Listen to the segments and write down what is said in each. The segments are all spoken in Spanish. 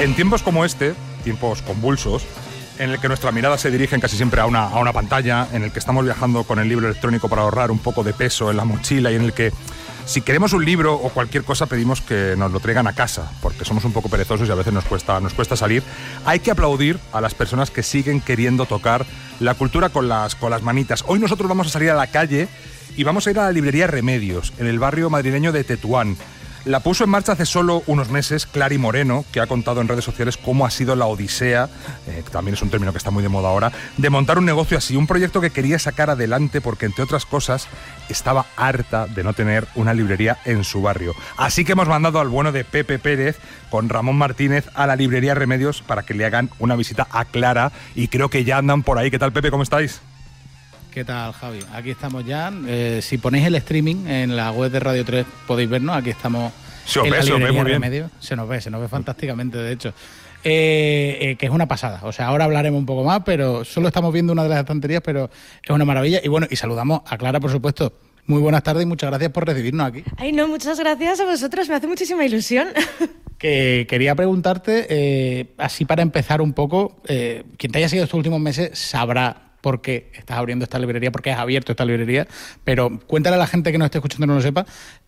En tiempos como este, tiempos convulsos, en el que nuestra mirada se dirige casi siempre a una pantalla, en el que estamos viajando con el libro electrónico para ahorrar un poco de peso en la mochila y en el que si queremos un libro o cualquier cosa pedimos que nos lo traigan a casa, porque somos un poco perezosos y a veces nos cuesta salir, hay que aplaudir a las personas que siguen queriendo tocar la cultura con las manitas. Hoy nosotros vamos a salir a la calle y vamos a ir a la librería Remedios, en el barrio madrileño de Tetuán. La puso en marcha hace solo unos meses Clary Moreno, que ha contado en redes sociales cómo ha sido la odisea, también es un término que está muy de moda ahora, de montar un negocio así, un proyecto que quería sacar adelante porque, entre otras cosas, estaba harta de no tener una librería en su barrio. Así que hemos mandado al bueno de Pepe Pérez con Ramón Martínez a la librería Remedios para que le hagan una visita a Clara, y creo que ya andan por ahí. ¿Qué tal, Pepe? ¿Cómo estáis? ¿Qué tal, Javi? Aquí estamos ya. Si ponéis el streaming en la web de Radio 3 podéis vernos. Aquí estamos en la librería Remedios. Se nos ve fantásticamente, de hecho. Que es una pasada. O sea, ahora hablaremos un poco más, pero solo estamos viendo una de las estanterías, pero es una maravilla. Y bueno, y saludamos a Clara, por supuesto. Muy buenas tardes y muchas gracias por recibirnos aquí. Ay, no, muchas gracias a vosotros. Me hace muchísima ilusión. Que quería preguntarte, así para empezar un poco, quien te haya seguido estos últimos meses sabrá por qué estás abriendo esta librería, por qué has abierto esta librería, pero cuéntale a la gente que nos esté escuchando y no lo sepa,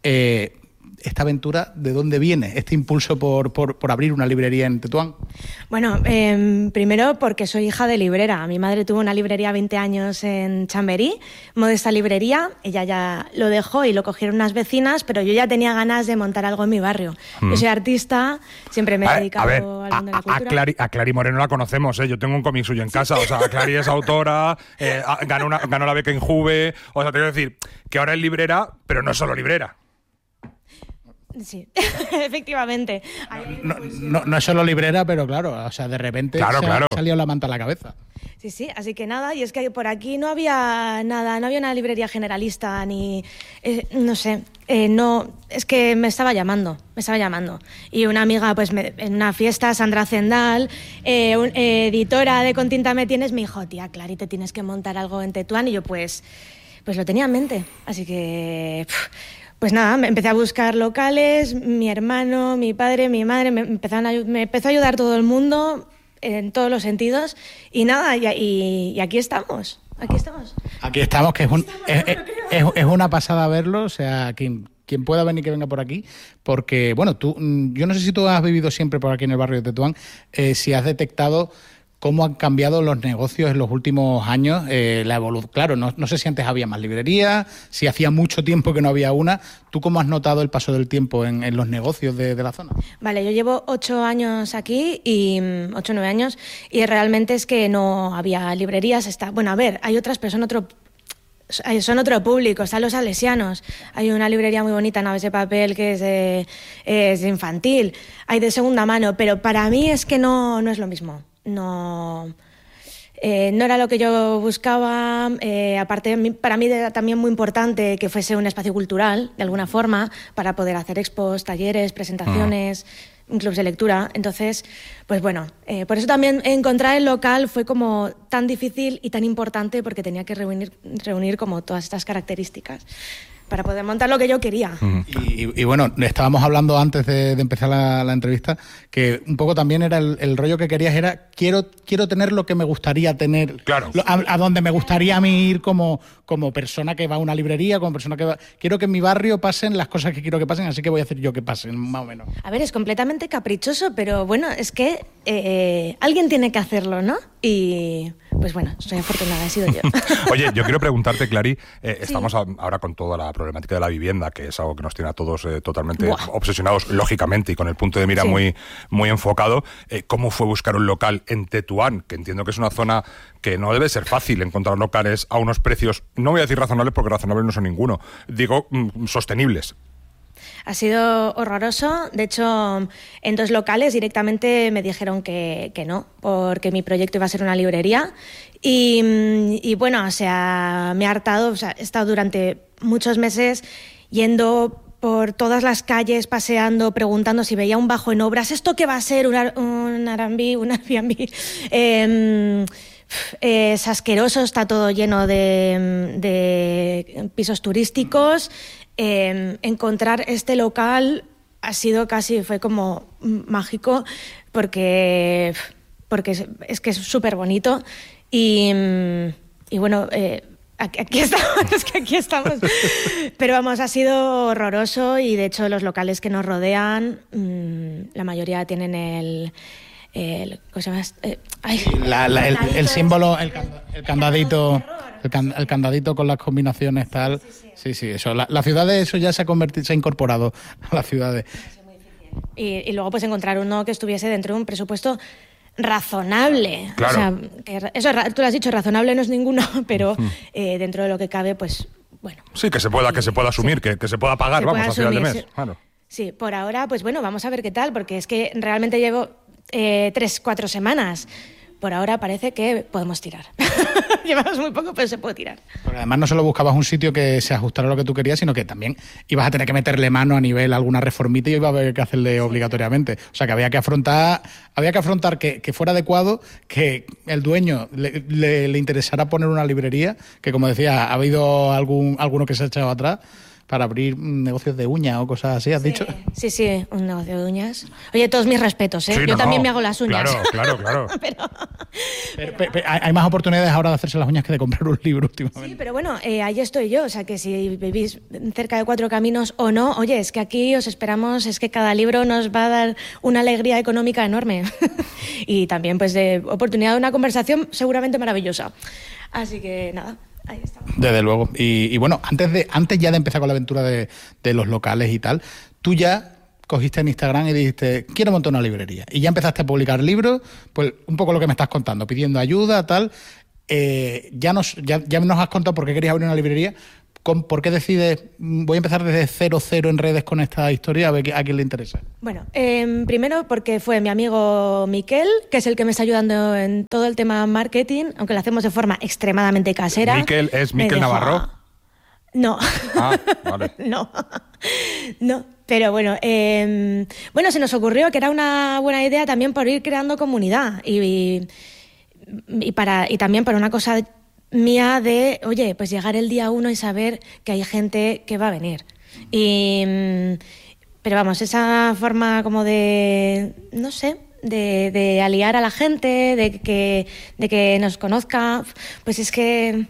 esta aventura, ¿de dónde viene este impulso por abrir una librería en Tetuán? Bueno, primero porque soy hija de librera. Mi madre tuvo una librería 20 años en Chamberí, modesta librería. Ella ya lo dejó y lo cogieron unas vecinas, pero yo ya tenía ganas de montar algo en mi barrio. Yo soy artista, siempre me he dedicado al mundo de la cultura. A Clary Moreno la conocemos, yo tengo un cómic suyo en casa. O sea, Clary es autora, ganó la beca Injuve. O sea, te quiero decir que ahora es librera, pero no es solo librera. Sí, efectivamente. No es solo librera, pero claro, o sea, de repente claro. ha salido la manta a la cabeza. Sí, así que nada, y es que por aquí no había nada, no había una librería generalista ni, no sé, es que me estaba llamando. Y una amiga, pues en una fiesta, Sandra Zendal, editora de Con Tinta Me Tienes, me dijo, tía, Clary, te tienes que montar algo en Tetuán, y yo pues lo tenía en mente, así que... Pues nada, me empecé a buscar locales, mi hermano, mi padre, mi madre, me empezó a ayudar todo el mundo en todos los sentidos, y nada, y aquí estamos. Aquí estamos, que es una pasada verlo, o sea, quien pueda venir, que venga por aquí, porque, bueno, yo no sé si tú has vivido siempre por aquí en el barrio de Tetuán, si has detectado cómo han cambiado los negocios en los últimos años, la evolución. Claro, no sé si antes había más librerías, si hacía mucho tiempo que no había una. ¿Tú cómo has notado el paso del tiempo en los negocios de la zona? Vale, yo llevo 8 años aquí, 8 o 9 años, y realmente es que no había librerías. Bueno, a ver, hay otras, pero son otro público. Están los salesianos. Hay una librería muy bonita, Naves de Papel, que es infantil. Hay de segunda mano, pero para mí es que no es lo mismo. No era lo que yo buscaba. Aparte, para mí era también muy importante que fuese un espacio cultural, de alguna forma, para poder hacer expos, talleres, presentaciones, clubs de lectura. Entonces, pues bueno, por eso también encontrar el local fue como tan difícil y tan importante, porque tenía que reunir como todas estas características para poder montar lo que yo quería. Y bueno, estábamos hablando antes de empezar la entrevista, que un poco también era el rollo que querías, era quiero tener lo que me gustaría tener, claro, a donde me gustaría a mí ir como persona que va a una librería, como persona que va... Quiero que en mi barrio pasen las cosas que quiero que pasen, así que voy a hacer yo que pasen, más o menos. A ver, es completamente caprichoso, pero bueno, es que alguien tiene que hacerlo, ¿no? Y pues bueno, soy afortunada, he sido yo. Oye, yo quiero preguntarte, Clary, estamos ahora con toda la problemática de la vivienda, que es algo que nos tiene a todos totalmente obsesionados, lógicamente, y con el punto de mira muy enfocado. ¿Cómo fue buscar un local en Tetuán? Que entiendo que es una zona que no debe ser fácil encontrar locales a unos precios, no voy a decir razonables, porque razonables no son ninguno, digo sostenibles. Ha sido horroroso. De hecho, en 2 locales directamente me dijeron que no, porque mi proyecto iba a ser una librería. Y bueno, o sea, me ha hartado. O sea, he estado durante muchos meses yendo por todas las calles, paseando, preguntando si veía un bajo en obras. ¿Esto qué va a ser? ¿Un Airbnb? ¿Un Airbnb? Es asqueroso, está todo lleno de pisos turísticos. Encontrar este local fue como mágico porque es que es súper bonito y bueno, aquí estamos, es que aquí estamos. Pero vamos, ha sido horroroso y de hecho los locales que nos rodean, la mayoría tienen ¿cómo se llama? El símbolo, el candadito. El candadito con las combinaciones tal. Sí, eso. La ciudad de eso ya se ha incorporado a las ciudades. Y luego pues encontrar uno que estuviese dentro de un presupuesto razonable. Claro. O sea, eso tú lo has dicho, razonable no es ninguno, pero dentro de lo que cabe, pues bueno. Sí, que se pueda asumir, sí. que se pueda pagar, vamos, a final de mes. Sí. Claro. Sí, por ahora, pues bueno, vamos a ver qué tal, porque es que realmente llevo 3-4 semanas. Por ahora parece que podemos tirar. Llevamos muy poco, pero se puede tirar. Porque además no solo buscabas un sitio que se ajustara a lo que tú querías, sino que también ibas a tener que meterle mano a nivel alguna reformita y iba a haber que hacerle obligatoriamente. O sea, que había que afrontar que fuera adecuado, que el dueño le interesara poner una librería, que como decía, ha habido alguno que se ha echado atrás para abrir negocios de uñas o cosas así, ¿has dicho? Sí, un negocio de uñas. Oye, todos mis respetos, ¿eh? Sí, yo también me hago las uñas. Claro. pero hay más oportunidades ahora de hacerse las uñas que de comprar un libro últimamente. Sí, pero bueno, ahí estoy yo. O sea, que si vivís cerca de Cuatro Caminos o no, oye, es que aquí os esperamos, es que cada libro nos va a dar una alegría económica enorme. Y también, pues, de oportunidad de una conversación seguramente maravillosa. Así que, nada. Ahí está. Desde luego. Y bueno, antes ya de empezar con la aventura de los locales y tal, tú ya cogiste en Instagram y dijiste, quiero montar una librería. Y ya empezaste a publicar libros, pues un poco lo que me estás contando, pidiendo ayuda, tal. Ya nos has contado por qué querías abrir una librería. ¿Por qué decides, voy a empezar desde 0 en redes con esta historia, a ver a quién le interesa? Bueno, primero porque fue mi amigo Miquel, que es el que me está ayudando en todo el tema marketing, aunque lo hacemos de forma extremadamente casera. ¿Miquel es Miquel Navarro? No. Ah, vale. No, pero bueno, se nos ocurrió que era una buena idea también por ir creando comunidad y también para una cosa mía de, oye, pues llegar el día 1 y saber que hay gente que va a venir. Pero vamos, esa forma como de, no sé, de aliar a la gente, de que nos conozca, pues es que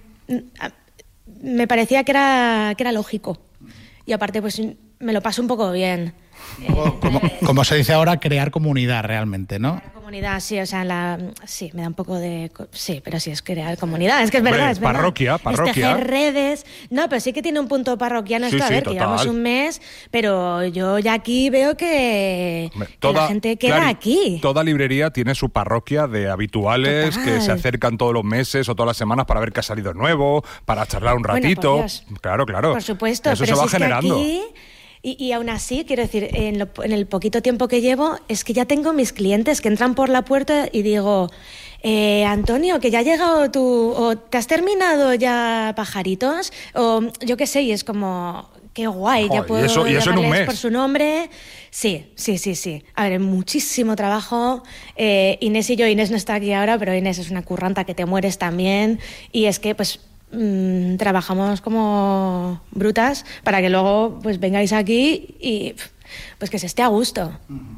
me parecía que era lógico. Y aparte, pues me lo paso un poco bien. Como se dice ahora, crear comunidad realmente, ¿no? Crear comunidad, sí, o sea, sí, me da un poco de... Sí, pero sí es crear comunidad, es que es verdad, es verdad. Parroquia. Es tejer redes. No, pero sí que tiene un punto parroquiano esto, a ver, que llevamos un mes, pero yo ya aquí veo que la gente queda aquí. Toda librería tiene su parroquia de habituales que se acercan todos los meses o todas las semanas para ver qué ha salido nuevo, para charlar un ratito. Bueno, claro. Por supuesto, eso pero se va si es generando. Que aquí... Y aún así, quiero decir, en el poquito tiempo que llevo, es que ya tengo mis clientes que entran por la puerta y digo, Antonio, que ya ha llegado o te has terminado ya Pajaritos, o yo qué sé, y es como, qué guay, ya puedo y eso en un mes. Por su nombre. Sí. A ver, muchísimo trabajo. Inés no está aquí ahora, pero Inés es una curranta que te mueres también, y es que, pues... trabajamos como brutas para que luego pues vengáis aquí y pues que se esté a gusto.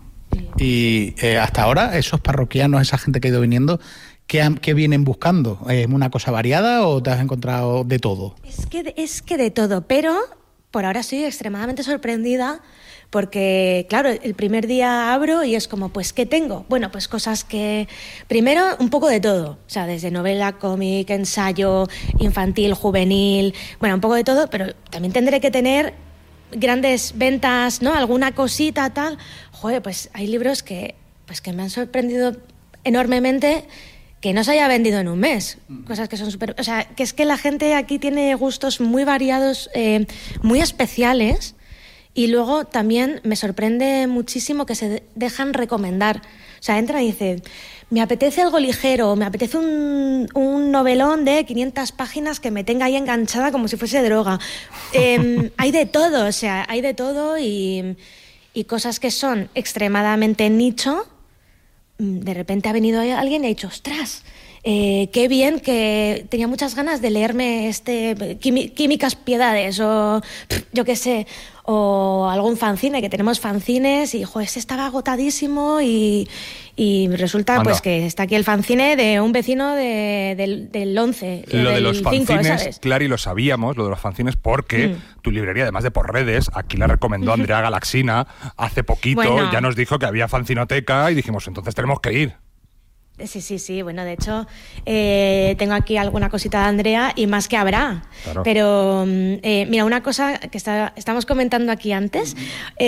Y hasta ahora esos parroquianos, esa gente que ha ido viniendo, ¿qué vienen buscando? ¿Es una cosa variada o te has encontrado de todo? Es que de todo, pero por ahora estoy extremadamente sorprendida porque, claro, el primer día abro y es como, pues, ¿qué tengo? Bueno, pues cosas que... Primero, un poco de todo. O sea, desde novela, cómic, ensayo, infantil, juvenil... Bueno, un poco de todo, pero también tendré que tener grandes ventas, ¿no? Alguna cosita, tal. Joder, pues hay libros que me han sorprendido enormemente que no se haya vendido en un mes. Cosas que son súper... O sea, que es que la gente aquí tiene gustos muy variados, muy especiales... Y luego también me sorprende muchísimo que se dejan recomendar. O sea, entran y dicen, me apetece algo ligero, me apetece un novelón de 500 páginas que me tenga ahí enganchada como si fuese droga. Hay de todo, o sea, hay de todo y cosas que son extremadamente nicho. De repente ha venido alguien y ha dicho, ¡ostras! Qué bien, que tenía muchas ganas de leerme Químicas Piedades o yo qué sé, o algún fanzine, que tenemos fanzines y, ese estaba agotadísimo y resulta pues que está aquí el fanzine de un vecino del 11. Lo de los 5, fanzines, ¿sabes? Clary, lo sabíamos, lo de los fanzines, porque tu librería, además de por redes, aquí la recomendó Andrea Galaxina hace poquito, ya nos dijo que había fanzinoteca y dijimos, entonces tenemos que ir. Sí. Bueno, de hecho, tengo aquí alguna cosita de Andrea y más que habrá. Claro. Pero, mira, una cosa que estamos comentando aquí antes.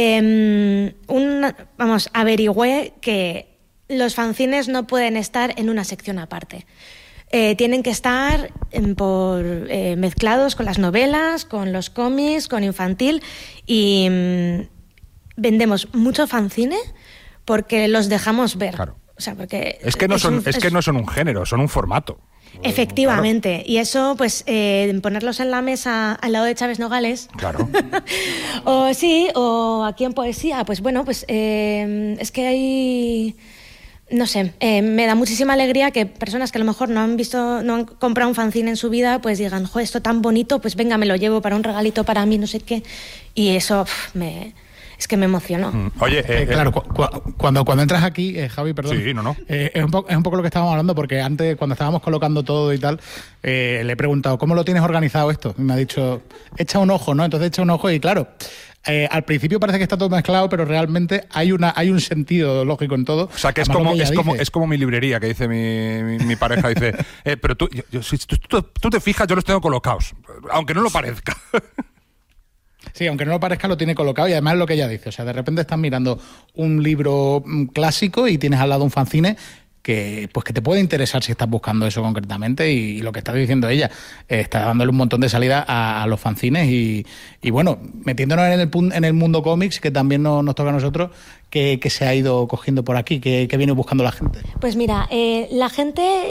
Averigüé que los fanzines no pueden estar en una sección aparte. Tienen que estar mezclados con las novelas, con los cómics, con infantil. Y vendemos mucho fanzine porque los dejamos ver. Claro. O sea, porque es que no son un género, son un formato. Efectivamente. Claro. Y eso, pues, ponerlos en la mesa al lado de Chávez Nogales. Claro. o aquí en poesía. Pues bueno, pues es que hay... No sé, me da muchísima alegría que personas que a lo mejor no han comprado un fanzine en su vida, pues digan, esto tan bonito, pues venga, me lo llevo para un regalito para mí, no sé qué. Y eso es que me emocionó. Oye, claro, cuando entras aquí, Javi, perdón. Sí, no. Es un poco lo que estábamos hablando, porque antes, cuando estábamos colocando todo y tal, le he preguntado, ¿cómo lo tienes organizado esto? Y me ha dicho, echa un ojo, ¿no? Entonces echa un ojo y claro, al principio parece que está todo mezclado, pero realmente hay un sentido lógico en todo. O sea, que es como mi librería, que dice mi pareja, dice, pero tú te fijas, yo los tengo colocados, aunque no lo parezca. Sí, aunque no lo parezca, lo tiene colocado y además es lo que ella dice. O sea, de repente estás mirando un libro clásico y tienes al lado un fanzine que te puede interesar si estás buscando eso concretamente y lo que está diciendo ella, está dándole un montón de salida a los fanzines y bueno, metiéndonos en el mundo cómics, que también nos toca a nosotros, que se ha ido cogiendo por aquí, que viene buscando la gente. Pues mira, la gente...